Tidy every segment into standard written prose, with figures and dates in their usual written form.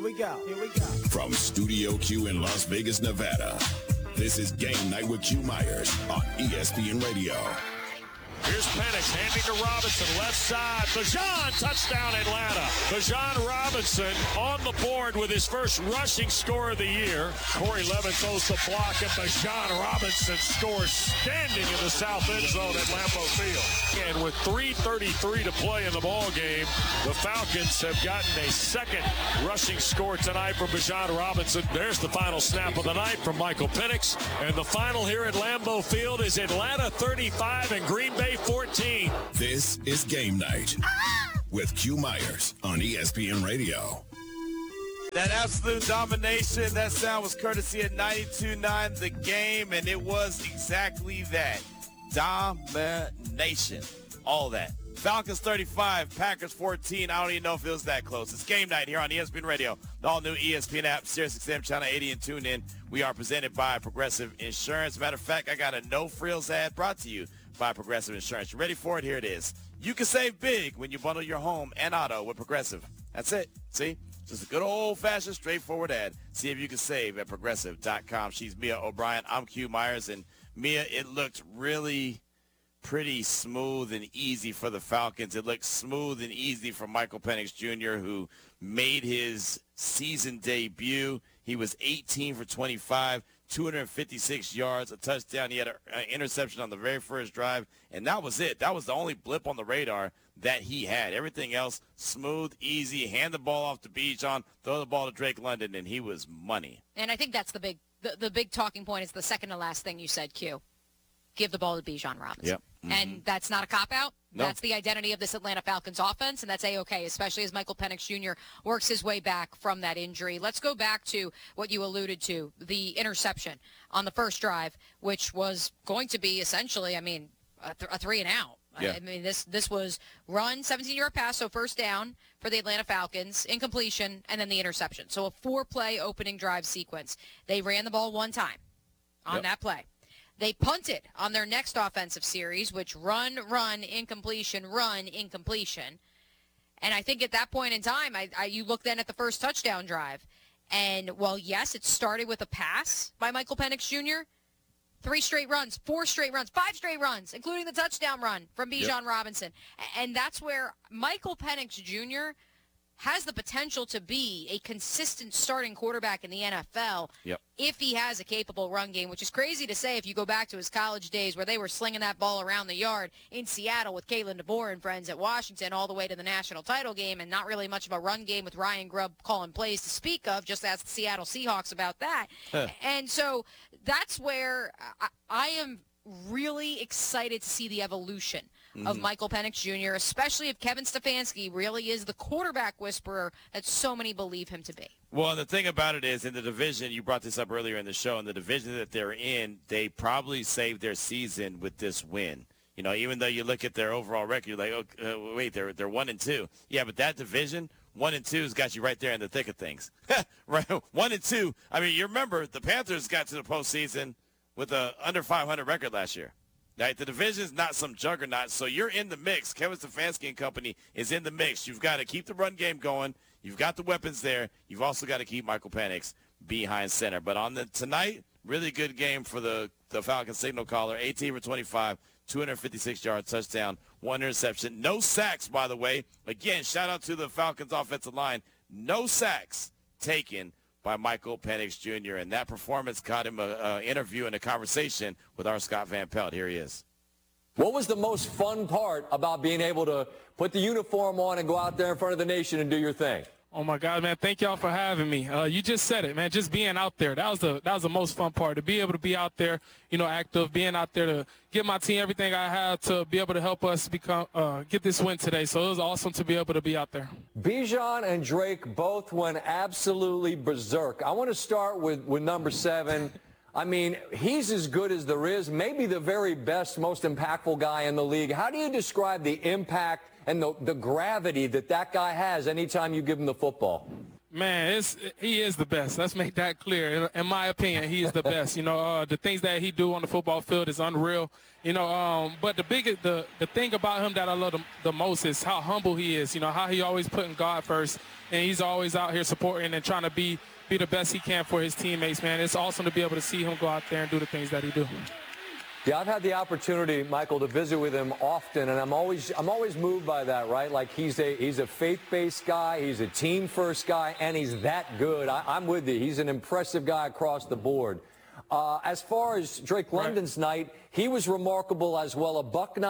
From Studio Q in Las Vegas, Nevada, this is Game Night with Q Myers on ESPN Radio. Here's Penix handing to Robinson, left side. Bijan, touchdown Atlanta. Bijan Robinson on the board with his first rushing score of the year. Corey Levin throws the block, and Bijan Robinson scores standing in the south end zone at Lambeau Field. And with 3:33 to play in the ball game, the Falcons have gotten a second rushing score tonight from Bijan Robinson. There's the final snap of the night from Michael Penix. And the final here at Lambeau Field is Atlanta 35 and Green Bay 14. This is Game Night with Q Myers on ESPN Radio. That absolute domination, that sound was courtesy of 92.9 The Game, and it was exactly that. Domination. All that. Falcons 35, Packers 14. I don't even know if it was that close. It's Game Night here on ESPN Radio, the all-new ESPN app, SiriusXM Channel 80, and tune in. We are presented by Progressive Insurance. Matter of fact, I got a no-frills ad brought to you by Progressive Insurance. You ready for it? Here it is. You can save big when you bundle your home and auto with Progressive. That's it. See? Just a good old-fashioned, straightforward ad. See if you can save at Progressive.com. She's Mia O'Brien. I'm Q Myers. And, Mia, it looked really pretty smooth and easy for the Falcons. It looked smooth and easy for Michael Penix Jr., who made his season debut. He was 18 for 25, 256 yards, a touchdown. He had an interception on the very first drive, and that was it. That was the only blip on the radar that he had. Everything else, smooth, easy, hand the ball off to Bijan, throw the ball to Drake London, and he was money. And I think that's the big talking point is the second to last thing you said, Q. Give the ball to Bijan Robinson. Yep. Mm-hmm. And that's not a cop-out. No. That's the identity of this Atlanta Falcons offense, and that's A-OK, especially as Michael Penix Jr. works his way back from that injury. Let's go back to what you alluded to, the interception on the first drive, which was going to be essentially, a three and out. Yeah. This was run, 17-yard pass, so first down for the Atlanta Falcons, incompletion, and then the interception. So a 4-play opening drive sequence. They ran the ball one time on that play. They punted on their next offensive series, which run, incompletion, run, incompletion. And I think at that point in time, you look then at the first touchdown drive. And, well, yes, it started with a pass by Michael Penix Jr., 3 straight runs, 4 straight runs, 5 straight runs, including the touchdown run from Bijan Robinson. And that's where Michael Penix Jr. has the potential to be a consistent starting quarterback in the NFL if he has a capable run game, which is crazy to say if you go back to his college days where they were slinging that ball around the yard in Seattle with Kalen DeBoer and friends at Washington all the way to the national title game, and not really much of a run game with Ryan Grubb calling plays to speak of. Just ask the Seattle Seahawks about that. And so that's where I am really excited to see the evolution of Michael Penix Jr., especially if Kevin Stefanski really is the quarterback whisperer that so many believe him to be. Well, the thing about it is, in the division, you brought this up earlier in the show, in the division that they're in, they probably saved their season with this win. You know, even though you look at their overall record, you're like, oh, wait, they're 1-2. Yeah, but that division, 1-2 has got you right there in the thick of things. Right, 1-2. I mean, you remember the Panthers got to the postseason with a under 500 record last year. Right? The division's not some juggernaut, so you're in the mix. Kevin Stefanski and company is in the mix. You've got to keep the run game going. You've got the weapons there. You've also got to keep Michael Penix behind center. But on tonight, really good game for the Falcons signal caller. 18 for 25, 256-yard touchdown, 1 interception. No sacks, by the way. Again, shout out to the Falcons offensive line. No sacks taken by Michael Penix Jr., and that performance got him an interview and a conversation with our Scott Van Pelt. Here he is. What was the most fun part about being able to put the uniform on and go out there in front of the nation and do your thing? Oh, my God, man, thank y'all for having me. You just said it, man, just being out there. That was the most fun part, to be able to be out there, active, being out there to give my team everything I have to be able to help us get this win today. So it was awesome to be able to be out there. Bijan and Drake both went absolutely berserk. I want to start with number 7. I mean, he's as good as there is, maybe the very best, most impactful guy in the league. How do you describe the impact and the gravity that guy has anytime you give him the football? Man, he is the best. Let's make that clear. In my opinion, he is the best. The things that he do on the football field is unreal. But the thing about him that I love the most is how humble he is. How he always putting God first, and he's always out here supporting and trying to be the best he can for his teammates. Man, it's awesome to be able to see him go out there and do the things that he do. Yeah, I've had the opportunity, Michael, to visit with him often, and I'm always moved by that, right? Like he's a faith-based guy, he's a team-first guy, and he's that good. I'm with you. He's an impressive guy across the board. As far as Drake London's night, he was remarkable as well.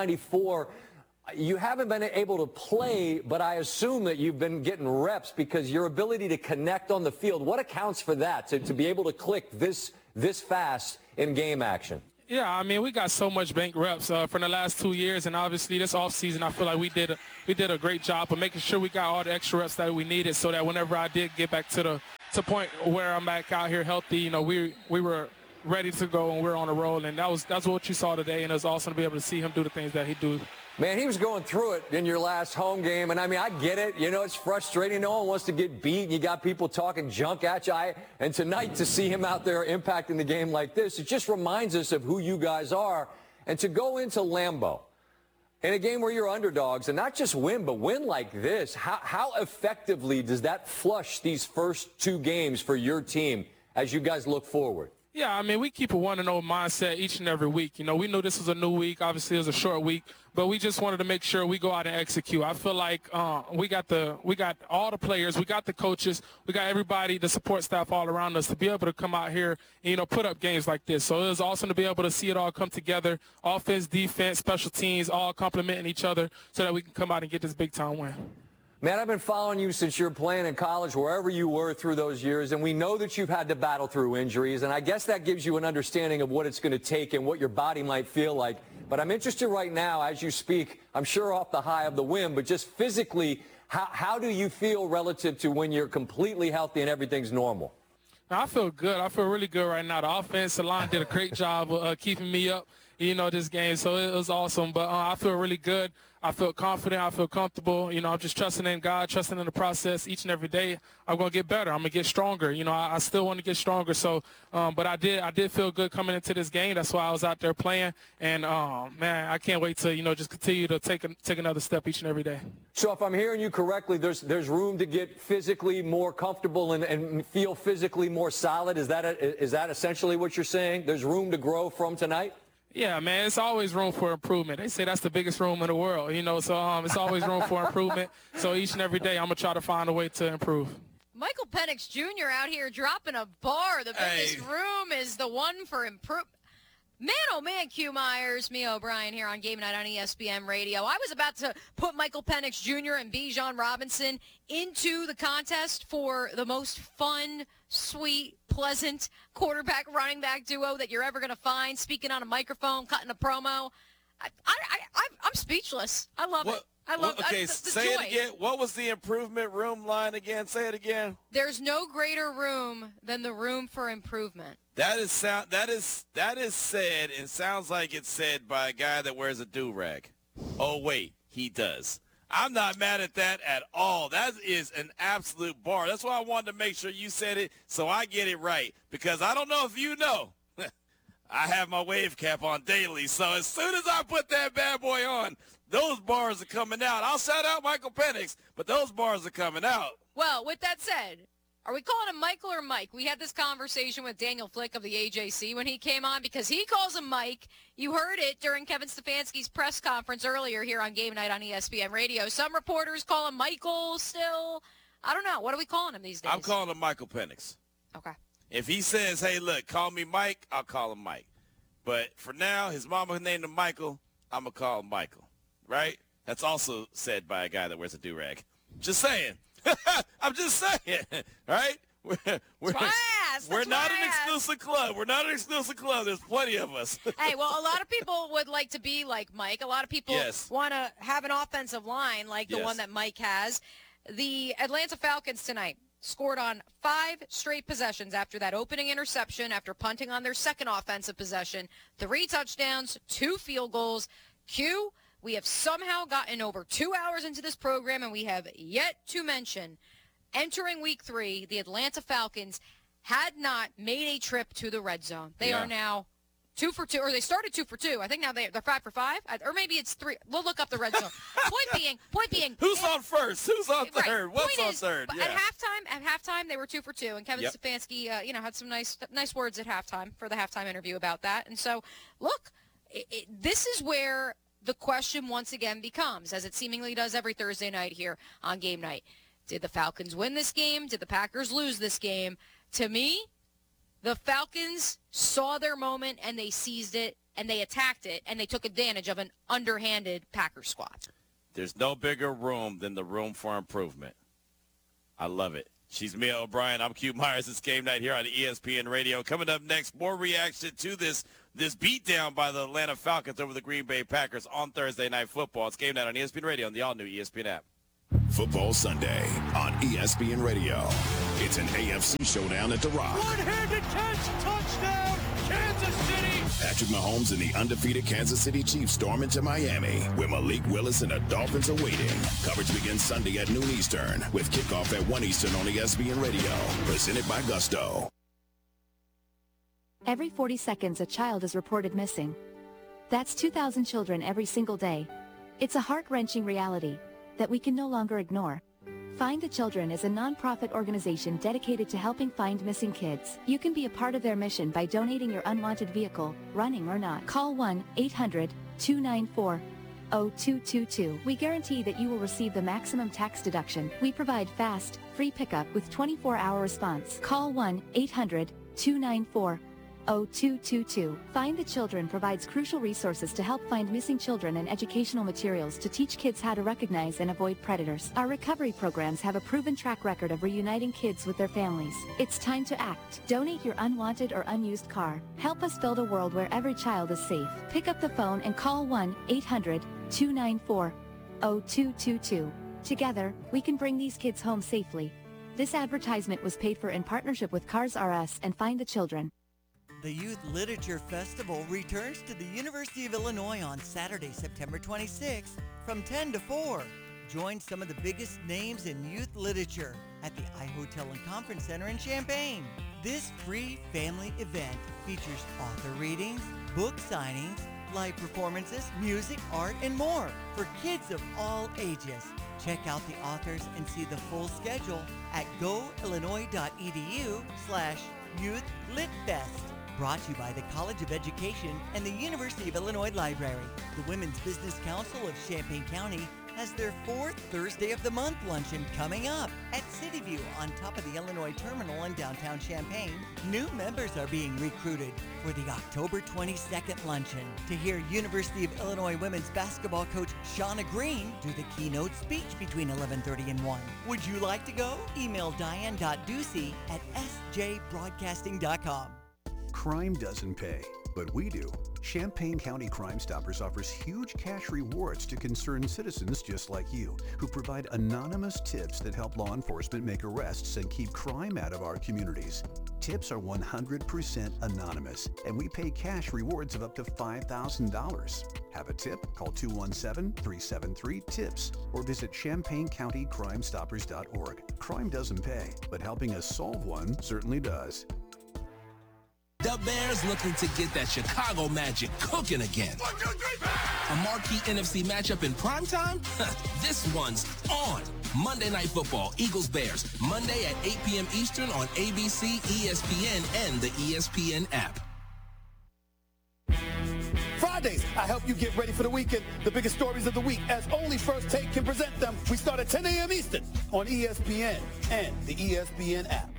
$194. You haven't been able to play, but I assume that you've been getting reps because your ability to connect on the field. What accounts for that, to be able to click this fast in game action? Yeah, I mean, we got so much bank reps from the last 2 years, and obviously this offseason I feel like we did a great job of making sure we got all the extra reps that we needed so that whenever I did get back to the point where I'm back out here healthy, we were ready to go and we're on a roll, and that's what you saw today, and it was awesome to be able to see him do the things that he do. Man, he was going through it in your last home game, and I mean, I get it. It's frustrating. No one wants to get beat. You got people talking junk at you. And tonight, to see him out there impacting the game like this, it just reminds us of who you guys are. And to go into Lambeau in a game where you're underdogs and not just win, but win like this, how effectively does that flush these first 2 games for your team as you guys look forward? Yeah, I mean, we keep a 1-0 mindset each and every week. We knew this was a new week. Obviously, it was a short week, but we just wanted to make sure we go out and execute. I feel like we got all the players, we got the coaches, we got everybody, the support staff all around us to be able to come out here and, put up games like this. So it was awesome to be able to see it all come together, offense, defense, special teams, all complementing each other so that we can come out and get this big-time win. Man, I've been following you since you're playing in college, wherever you were through those years, and we know that you've had to battle through injuries, and I guess that gives you an understanding of what it's going to take and what your body might feel like. But I'm interested right now, as you speak, I'm sure off the high of the win, but just physically, how do you feel relative to when you're completely healthy and everything's normal? I feel good. I feel really good right now. The offensive line did a great job of keeping me up, this game, so it was awesome. But I feel really good. I feel confident. I feel comfortable. I'm just trusting in God, trusting in the process each and every day. I'm going to get better. I'm going to get stronger. I still want to get stronger. So, but I did feel good coming into this game. That's why I was out there playing. And, man, I can't wait to, just continue to take another step each and every day. So if I'm hearing you correctly, there's room to get physically more comfortable and feel physically more solid. Is that essentially what you're saying? There's room to grow from tonight? Yeah, man, it's always room for improvement. They say that's the biggest room in the world, so it's always room for improvement. So each and every day I'm going to try to find a way to improve. Michael Penix Jr. out here dropping a bar. The biggest room is the one for improvement. Man, oh man, Q Myers, me O'Brien here on Game Night on ESPN Radio. I was about to put Michael Penix Jr. and Bijan Robinson into the contest for the most fun, sweet, pleasant quarterback running back duo that you're ever going to find, speaking on a microphone, cutting a promo. I'm speechless. I love it. I love okay, the say joy. it again. What was the improvement room line again? Say it again. There's no greater room than the room for improvement. That is said and sounds like it's said by a guy that wears a do-rag. Oh, wait, he does. I'm not mad at that at all. That is an absolute bar. That's why I wanted to make sure you said it so I get it right. Because I don't know if you know, I have my wave cap on daily. So as soon as I put that bad boy on, those bars are coming out. I'll shout out Michael Penix, but those bars are coming out. Well, with that said, are we calling him Michael or Mike? We had this conversation with Daniel Flick of the AJC when he came on because he calls him Mike. You heard it during Kevin Stefanski's press conference earlier here on Game Night on ESPN Radio. Some reporters call him Michael still. I don't know. What are we calling him these days? I'm calling him Michael Penix. Okay. If he says, hey, look, call me Mike, I'll call him Mike. But for now, his mama named him Michael. I'm going to call him Michael. Right? That's also said by a guy that wears a do-rag. Just saying. I'm just saying. Right? We're not an exclusive club. We're not an exclusive club. There's plenty of us. Hey, well, a lot of people would like to be like Mike. A lot of people want to have an offensive line like the one that Mike has. The Atlanta Falcons tonight scored on 5 straight possessions after that opening interception, after punting on their second offensive possession. 3 touchdowns, 2 field goals. Q, we have somehow gotten over 2 hours into this program, and we have yet to mention entering week 3, the Atlanta Falcons had not made a trip to the red zone. They are now 2 for 2, or they started 2 for 2. I think now they're 5 for 5, or maybe it's 3. We'll look up the red zone. Point being. Who's on first? Who's on third? Right. What's on third? Yeah. At halftime, they were 2 for 2, and Kevin Stefanski, had some nice words at halftime for the halftime interview about that. And so, look, this is where the question once again becomes, as it seemingly does every Thursday night here on Game Night. Did the Falcons win this game? Did the Packers lose this game? To me, the Falcons saw their moment, and they seized it, and they attacked it, and they took advantage of an underhanded Packers squad. There's no bigger room than the room for improvement. I love it. She's Mia O'Brien. I'm Q Myers. It's Game Night here on ESPN Radio. Coming up next, more reaction to this beatdown by the Atlanta Falcons over the Green Bay Packers on Thursday Night Football. It's Game Night on ESPN Radio and the all-new ESPN app. Football Sunday on ESPN Radio. It's an AFC showdown at The Rock. One-handed catch, touchdown, Kansas City. Patrick Mahomes and the undefeated Kansas City Chiefs storm into Miami, where Malik Willis and the Dolphins are waiting. Coverage begins Sunday at noon Eastern, with kickoff at 1 Eastern on ESPN Radio. Presented by Gusto. Every 40 seconds, a child is reported missing. That's 2,000 children every single day. It's a heart-wrenching reality that we can no longer ignore. Find the Children is a non-profit organization dedicated to helping find missing kids. You can be a part of their mission by donating your unwanted vehicle, running or not. Call 1-800-294-0222. We guarantee that you will receive the maximum tax deduction. We provide fast, free pickup with 24-hour response. Call 1-800-294-0222. Find the Children provides crucial resources to help find missing children and educational materials to teach kids how to recognize and avoid predators. Our recovery programs have a proven track record of reuniting kids with their families. It's time to act. Donate your unwanted or unused car. Help us build a world where every child is safe. Pick up the phone and call 1-800-294-0222. Together, we can bring these kids home safely. This advertisement was paid for in partnership with Cars R Us and Find the Children. The Youth Literature Festival returns to the University of Illinois on Saturday, September 26th from 10 to 4. Join some of the biggest names in youth literature at the iHotel and Conference Center in Champaign. This free family event features author readings, book signings, live performances, music, art, and more for kids of all ages. Check out the authors and see the full schedule at goillinois.edu/YouthLitFest. Brought to you by the College of Education and the University of Illinois Library. The Women's Business Council of Champaign County has their 4th Thursday of the Month luncheon coming up at City View on top of the Illinois Terminal in downtown Champaign. New members are being recruited for the October 22nd luncheon to hear University of Illinois women's basketball coach Shauna Green do the keynote speech between 11:30 and 1. Would you like to go? Email diane.ducey@sjbroadcasting.com. Crime doesn't pay, but we do. Champaign County Crime Stoppers offers huge cash rewards to concerned citizens just like you, who provide anonymous tips that help law enforcement make arrests and keep crime out of our communities. Tips are 100% anonymous, and we pay cash rewards of up to $5,000. Have a tip? Call 217-373-TIPS or visit ChampaignCountyCrimeStoppers.org. Crime doesn't pay, but helping us solve one certainly does. The Bears looking to get that Chicago magic cooking again. 1, 2, 3, a marquee NFC matchup in primetime? This one's on. Monday Night Football, Eagles-Bears, Monday at 8 p.m. Eastern on ABC, ESPN, and the ESPN app. Fridays, I help you get ready for the weekend. The biggest stories of the week, as only First Take can present them. We start at 10 a.m. Eastern on ESPN and the ESPN app.